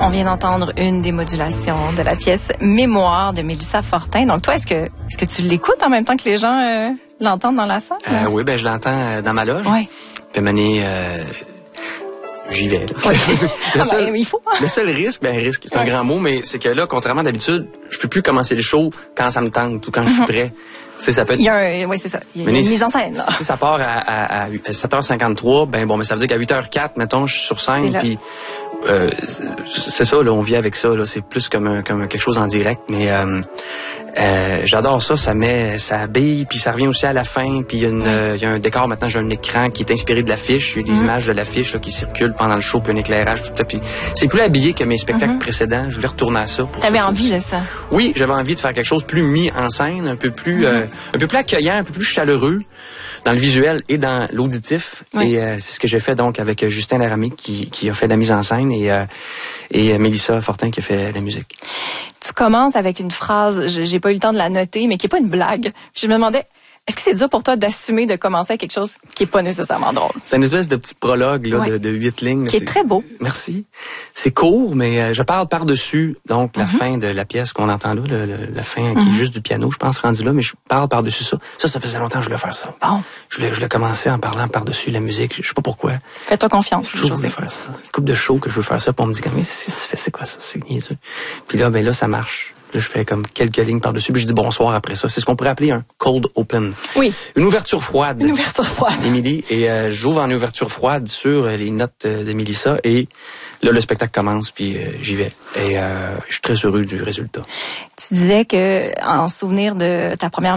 On vient d'entendre une des modulations de la pièce Mémoire de Mélissa Fortin. Donc toi, est-ce que tu l'écoutes en même temps que les gens l'entendent dans la salle? Oui, ben je l'entends dans ma loge. Oui. Puis j'y vais. Là. Oui. Le il faut. seul risque, c'est un grand mot, mais c'est que là, contrairement à d'habitude, je peux plus commencer le show quand ça me tente ou quand je suis prêt. Tu sais, ça peut être... Oui, c'est ça. Il y a une mise en scène, là. Si ça part à 7h53, mais ça veut dire qu'à 8h04, mettons, je suis sur scène, puis c'est ça, là, on vit avec ça, là. C'est plus comme quelque chose en direct, mais j'adore ça, ça habille, puis ça revient aussi à la fin, puis il y a un décor maintenant, j'ai un écran qui est inspiré de l'affiche, il y a des images de l'affiche là, qui circulent pendant le show, puis un éclairage, tout ça, puis c'est plus habillé que mes spectacles précédents, je voulais retourner à ça. T'avais envie de ça? Oui, j'avais envie de faire quelque chose plus mis en scène, un peu plus accueillant, un peu plus chaleureux dans le visuel et dans l'auditif. Oui. Et c'est ce que j'ai fait donc avec Justin Laramie qui a fait la mise en scène et Mélissa Fortin qui a fait la musique. Tu commences avec une phrase, j'ai pas eu le temps de la noter, mais qui est pas une blague. Puis je me demandais, est-ce que c'est dur pour toi d'assumer de commencer avec quelque chose qui est pas nécessairement drôle? C'est une espèce de petit prologue là, de 8 lignes. Qui est très beau. Merci. C'est court, mais je parle par-dessus donc la fin de la pièce qu'on entend là, la fin qui est juste du piano, je pense, rendu là, mais je parle par-dessus ça. Ça faisait longtemps que je voulais faire ça. Bon. Je voulais commencer en parlant par-dessus la musique. Je sais pas pourquoi. Fais-toi confiance. Je voulais faire ça. Une couple de shows que je veux faire ça, pour me dire, mais c'est quoi ça? C'est niaiseux. Puis là, ça marche. Là, je fais comme quelques lignes par-dessus, puis je dis bonsoir après ça. C'est ce qu'on pourrait appeler un cold open. Oui. Une ouverture froide. Une ouverture froide. Émilie. Et j'ouvre en ouverture froide sur les notes de Mélissa. Et là, le spectacle commence, puis j'y vais. Et je suis très heureux du résultat. Tu disais que, en souvenir de ta première